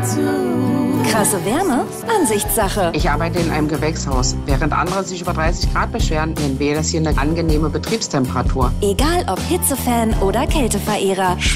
Krasse Wärme? Ansichtssache. Ich arbeite in einem Gewächshaus. Während andere sich über 30 Grad beschweren, nennen wir das hier eine angenehme Betriebstemperatur. Egal ob Hitzefan oder Kälteverehrer.